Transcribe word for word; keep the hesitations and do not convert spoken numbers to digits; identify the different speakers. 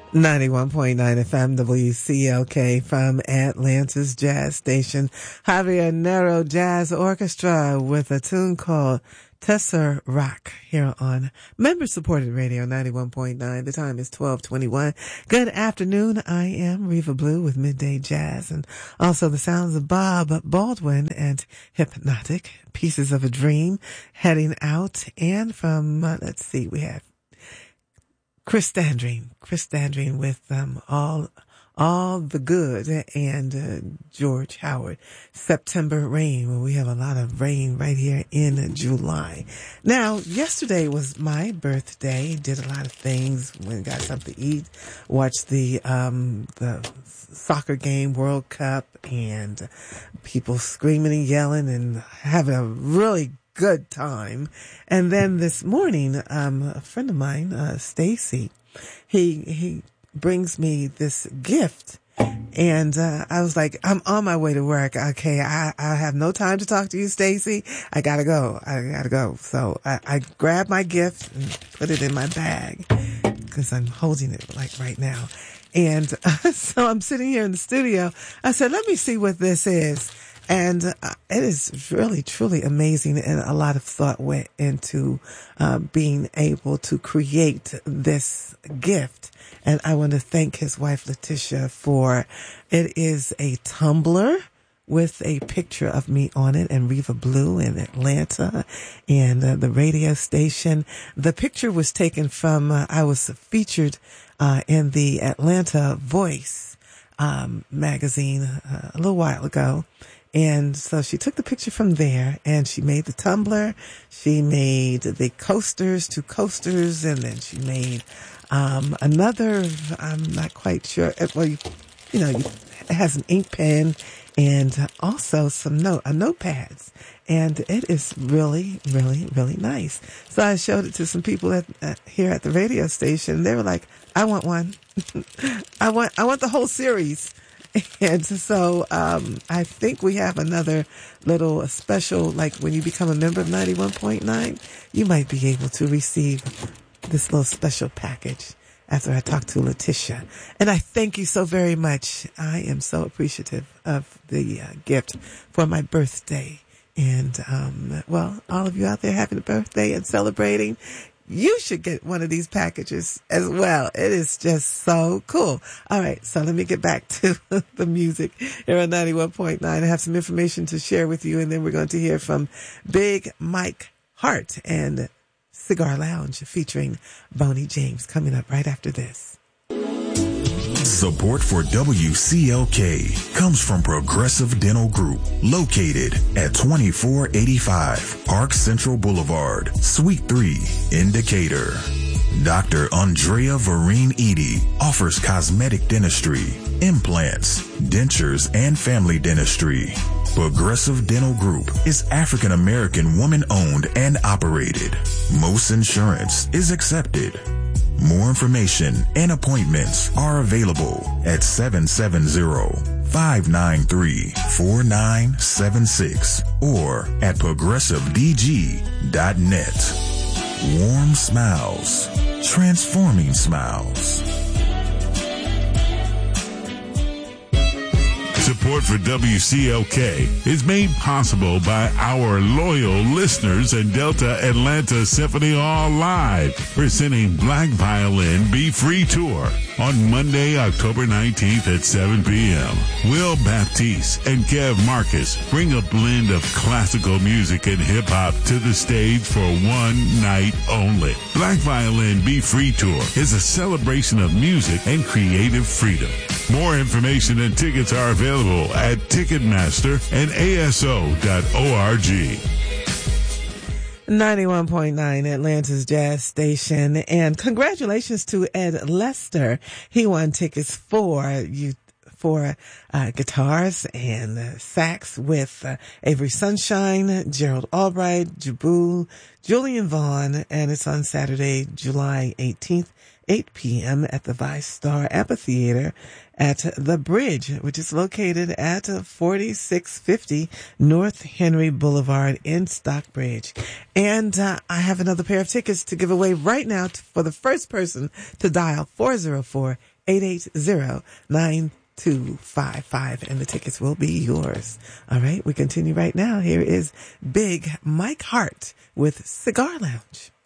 Speaker 1: ninety-one point nine F M W C L K from Atlanta's Jazz Station. Javier Nero Jazz Orchestra with a tune called Tessa Rock here on member-supported radio ninety-one point nine. The time is twelve twenty-one. Good afternoon. I am Reva Blue with Midday Jazz and also the sounds of Bob Baldwin and Hypnotic, Pieces of a Dream, Heading Out. And from, uh, let's see, we have Chris Standring, Chris Standring with um, all all the good, and uh, George Howard, September Rain, where we have a lot of rain right here in July. Now, yesterday was my birthday. Did a lot of things. Went and got something to eat. Watched the um, the soccer game, World Cup, and people screaming and yelling and having a really good time. And then this morning, um, a friend of mine, uh, Stacy, he, he brings me this gift. And, uh, I was like, I'm on my way to work. Okay. I, I have no time to talk to you, Stacy. I gotta go. I gotta go. So I, I grabbed my gift and put it in my bag because I'm holding it like right now. And uh, so I'm sitting here in the studio. I said, let me see what this is. And uh, it is really, truly amazing, and a lot of thought went into uh, being able to create this gift. And I want to thank his wife, Letitia, for it is a tumbler with a picture of me on it and Reva Blue in Atlanta and uh, the radio station. The picture was taken from, uh, I was featured uh, in the Atlanta Voice um, magazine uh, a little while ago. And so she took the picture from there and she made the tumbler. She made the coasters, two coasters, and then she made, um, another, I'm not quite sure. Well, you, you know, you, it has an ink pen and also some note, uh, notepads. And it is really, really, really nice. So I showed it to some people at, uh, here at the radio station. They were like, I want one. I want, I want the whole series. And so, um, I think we have another little special, like when you become a member of ninety-one point nine, you might be able to receive this little special package after I talk to Letitia. And I thank you so very much. I am so appreciative of the uh, gift for my birthday. And, um, well, all of you out there having a birthday and celebrating, you should get one of these packages as well. It is just so cool. All right. So let me get back to the music here on ninety-one point nine. I have some information to share with you. And then we're going to hear from Big Mike Hart and Cigar Lounge featuring Boney James coming up right after this.
Speaker 2: Support for W C L K comes from Progressive Dental Group, located at twenty-four eighty-five Park Central Boulevard, Suite three, in Decatur. Doctor Andrea Vereen Edie offers cosmetic dentistry, implants, dentures, and family dentistry. Progressive Dental Group is African American woman-owned and operated. Most insurance is accepted. More information and appointments are available at seven seven zero, five nine three, four nine seven six or at progressive d g dot net. Warm smiles, transforming smiles.
Speaker 3: Support for W C L K is made possible by our loyal listeners and Delta Atlanta Symphony Hall Live, presenting Black Violin Be Free Tour on Monday, October nineteenth at seven p.m. Will Baptiste and Kev Marcus bring a blend of classical music and hip-hop to the stage for one night only. Black Violin Be Free Tour is a celebration of music and creative freedom. More information and tickets are available at Ticketmaster and A S O dot org.
Speaker 1: ninety-one point nine Atlanta's Jazz Station. And congratulations to Ed Lester. He won tickets for you for uh, guitars and uh, sax with uh, Avery Sunshine, Gerald Albright, Jabu, Julian Vaughn, and it's on Saturday, July eighteenth, eight p.m. at the Vice Star Amphitheater at The Bridge, which is located at forty-six fifty North Henry Boulevard in Stockbridge. And uh, I have another pair of tickets to give away right now to, for the first person to dial four oh four, eight eight zero, nine two five five, and the tickets will be yours. All right, we continue right now. Here is Big Mike Hart with Cigar Lounge.